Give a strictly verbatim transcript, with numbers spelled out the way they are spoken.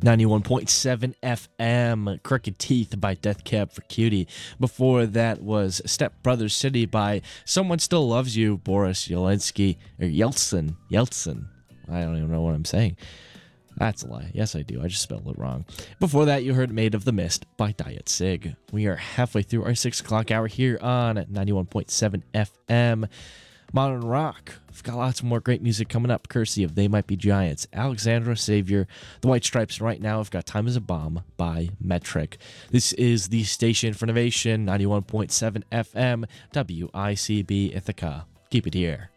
ninety-one point seven F M, Crooked Teeth by Death Cab for Cutie. Before that was Step Brothers City by Someone Still Loves You, Boris Yelensky, or Yeltsin, Yeltsin. I don't even know what I'm saying. That's a lie. Yes, I do. I just spelled it wrong. Before that, you heard Made of the Mist by Diet Sig. We are halfway through our six o'clock hour here on ninety-one point seven F M. Modern Rock. We've got lots more great music coming up, courtesy of They Might Be Giants, Alexandra Savior, The White Stripes. Right now, I've got Time as a Bomb by Metric. This is the station for innovation, ninety-one point seven F M, W I C B Ithaca. Keep it here.